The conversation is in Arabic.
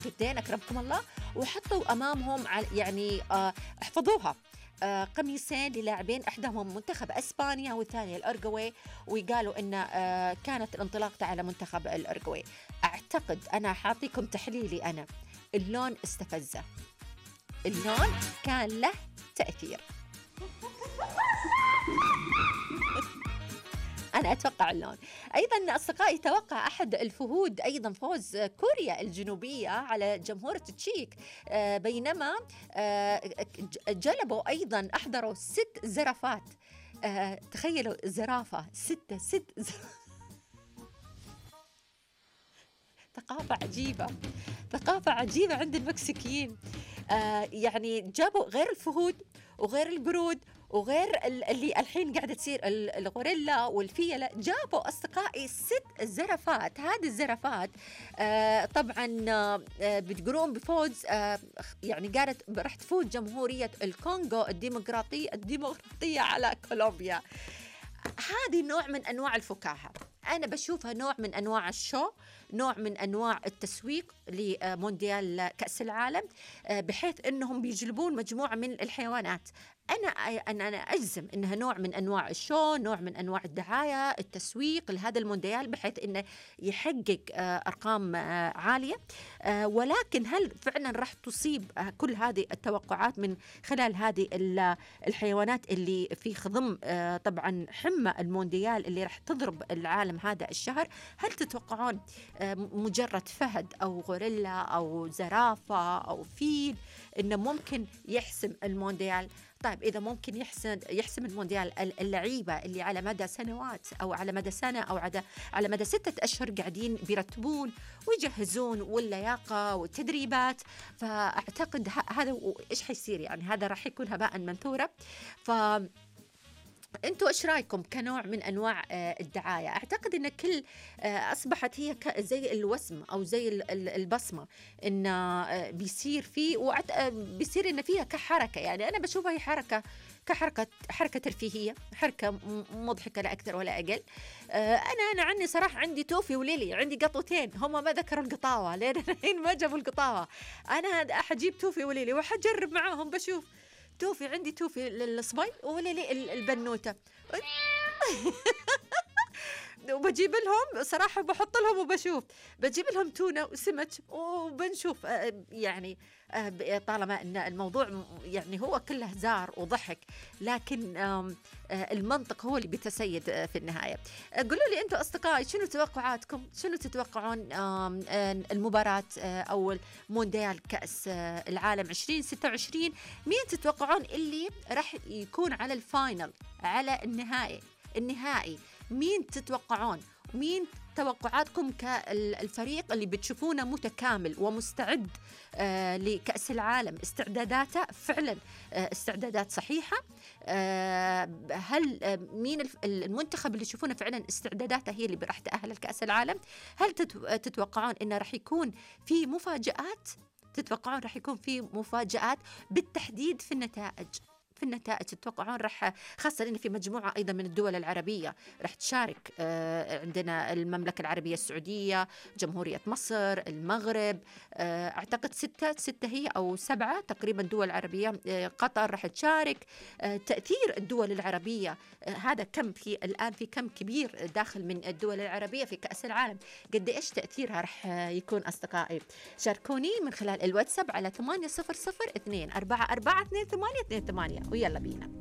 كدين أكرمكم الله، وحطوا أمامهم يعني احفظوها، قميصين للاعبين، أحدهم منتخب أسبانيا والثاني الأرجواي، وقالوا إن كانت الانطلاقة على منتخب الأرجواي. أعتقد أنا حاعطيكم تحليلي أنا، اللون استفزه، اللون كان له تأثير. أنا أتوقع اللون. أيضا أصدقائي، توقع أحد الفهود أيضا فوز كوريا الجنوبية على جمهورية التشيك، بينما جلبوا أيضا أحضروا 6 زرافات. تخيلوا زرافة 6 ثقافة عجيبة، ثقافة عجيبة عند المكسيكيين. يعني جابوا غير الفهود وغير القرود وغير اللي الحين قاعدة تصير الغوريلا والفيلة، جابوا أصدقائي 6 زرافات. هذه الزرافات طبعا بتقولون بفوز، يعني قالت راح تفوز جمهورية الكونغو الديمقراطية على كولومبيا. هذه نوع من أنواع الفكاهة، أنا بشوفها نوع من أنواع الشو، نوع من أنواع التسويق لمونديال كأس العالم، بحيث أنهم بيجلبون مجموعة من الحيوانات. أنا أجزم أنها نوع من أنواع الشو، نوع من أنواع الدعاية، التسويق لهذا المونديال، بحيث أنه يحقق أرقام عالية. ولكن هل فعلا راح تصيب كل هذه التوقعات من خلال هذه الحيوانات اللي في خضم طبعا حمى المونديال اللي راح تضرب العالم هذا الشهر؟ هل تتوقعون مجرد فهد أو غوريلا أو زرافة أو فيل إنه ممكن يحسم المونديال؟ طيب إذا ممكن يحسم المونديال، اللعيبة اللي على مدى سنوات أو على مدى سنة أو على مدى 6 أشهر قاعدين بيرتبون ويجهزون واللياقة والتدريبات، فأعتقد هذا إيش حيصير؟ يعني هذا راح يكون هباء منثورا. أنتوا إيش رأيكم كنوع من أنواع الدعاية؟ أعتقد أن كل أصبحت هي زي الوسم أو زي البصمة، إن بيصير فيه بيصير إن فيها كحركة. يعني أنا بشوفها هي حركة ترفيهية، حركة مضحكة لا أكثر ولا أقل. أنا عني صراحة عندي توفي وليلي، عندي قطوتين، هم ما ذكروا القطاوة لين الحين ما جابوا القطاوة. أنا حجيب توفي وليلي وحجرب معاهم، بشوف توفي، عندي توفي للصبي وليلي البنوتة وبجيب لهم صراحة، بحط لهم وبشوف، بجيب لهم تونة وسمك وبنشوف. يعني طالما أن الموضوع يعني هو كله هزار وضحك، لكن المنطق هو اللي بيتسيد في النهاية. قولوا لي أنتوا أصدقائي، شنو توقعاتكم؟ شنو تتوقعون المباراة أو المونديال كأس العالم 2026؟ مين تتوقعون اللي راح يكون على الفاينل، على النهائي؟ مين تتوقعون؟ مين توقعاتكم كالفريق اللي بتشوفونه متكامل ومستعد لكأس العالم؟ استعداداته فعلا استعدادات صحيحة؟ هل مين المنتخب اللي تشوفونه فعلا استعداداته هي اللي راح تأهل لكأس العالم؟ هل تتوقعون إنه راح يكون في مفاجآت؟ تتوقعون راح يكون في مفاجآت بالتحديد في النتائج؟ تتوقعون راح، خاصة إن في مجموعة أيضا من الدول العربية راح تشارك، عندنا المملكة العربية السعودية، جمهورية مصر، المغرب، أعتقد 6 هي أو 7 تقريبا دول عربية، قطر راح تشارك. تأثير الدول العربية هذا كم الآن في كم كبير داخل من الدول العربية في كأس العالم، قد إيش تأثيرها راح يكون أصدقائي؟ شاركوني من خلال الواتساب على 800 244 2828 ويلا بينا.